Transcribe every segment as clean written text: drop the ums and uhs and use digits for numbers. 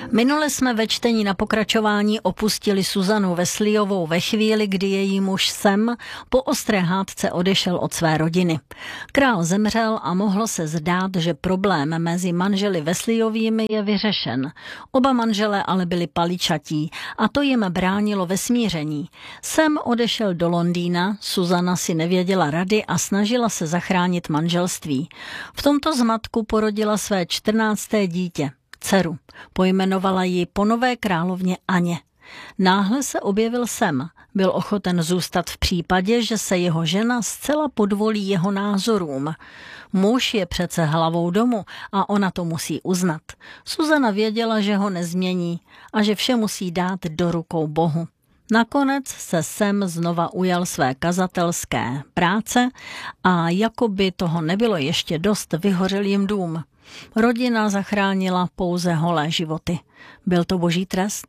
Minule jsme ve čtení na pokračování opustili Suzanu Wesleyovou ve chvíli, kdy její muž Sam po ostré hádce odešel od své rodiny. Král zemřel a mohlo se zdát, že problém mezi manželi Wesleyovými je vyřešen. Oba manželé ale byli paličatí a to jim bránilo ve smíření. Sam odešel do Londýna, Suzana si nevěděla rady a snažila se zachránit manželství. V tomto zmatku porodila své 14. dítě. Dceru. Pojmenovala ji po nové královně Aně. Náhle se objevil Sam. Byl ochoten zůstat v případě, že se jeho žena zcela podvolí jeho názorům. Muž je přece hlavou domu a ona to musí uznat. Suzana věděla, že ho nezmění a že vše musí dát do rukou Bohu. Nakonec se Sam znova ujal své kazatelské práce a jako by toho nebylo ještě dost, vyhořel jim dům. Rodina zachránila pouze holé životy. Byl to boží trest?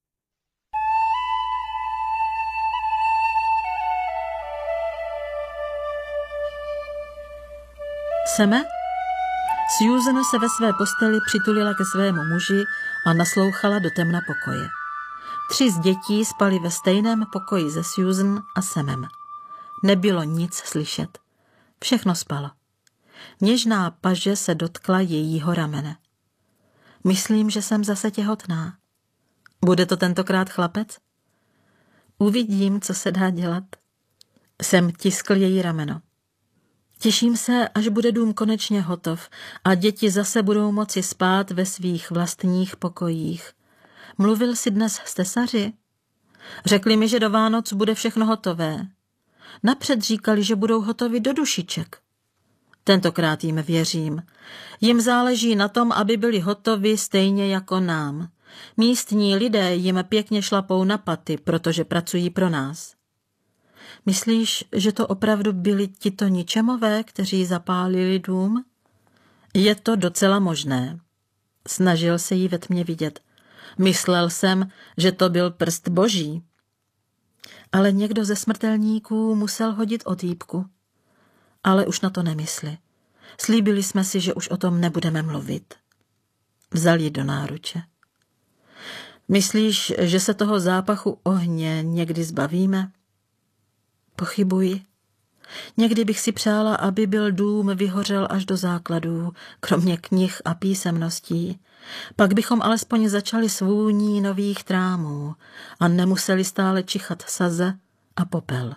Seme? Susan se ve své posteli přitulila ke svému muži a naslouchala do temna pokoje. 3 z dětí spali ve stejném pokoji se Susan a Samem. Nebylo nic slyšet. Všechno spalo. Něžná paže se dotkla jejího ramene. Myslím, že jsem zase těhotná. Bude to tentokrát chlapec? Uvidím, co se dá dělat. Sam tiskl její rameno. Těším se, až bude dům konečně hotov a děti zase budou moci spát ve svých vlastních pokojích. Mluvil jsi dnes s tesaři? Řekli mi, že do Vánoc bude všechno hotové. Napřed říkali, že budou hotovi do dušiček. Tentokrát jim věřím. Jim záleží na tom, aby byli hotovi stejně jako nám. Místní lidé jim pěkně šlapou na paty, protože pracují pro nás. Myslíš, že to opravdu byli tito ničemové, kteří zapálili dům? Je to docela možné. Snažil se jí ve tmě vidět. Myslel jsem, že to byl prst boží. Ale někdo ze smrtelníků musel hodit otýpku. Ale už na to nemysli. Slíbili jsme si, že už o tom nebudeme mluvit. Vzal ji do náruče. Myslíš, že se toho zápachu ohně někdy zbavíme? Pochybuji. Někdy bych si přála, aby byl dům vyhořel až do základů, kromě knih a písemností. Pak bychom alespoň začali s vůní nových trámů a nemuseli stále čichat saze a popel.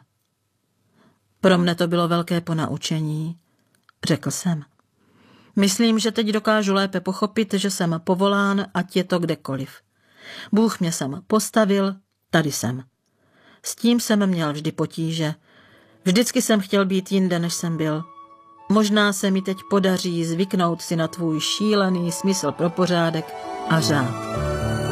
Pro mne to bylo velké ponaučení, řekl jsem. Myslím, že teď dokážu lépe pochopit, že jsem povolán, ať je to kdekoliv. Bůh mě sem postavil, tady jsem. S tím jsem měl vždy potíže. Vždycky jsem chtěl být jinde, než jsem byl. Možná se mi teď podaří zvyknout si na tvůj šílený smysl pro pořádek a řád.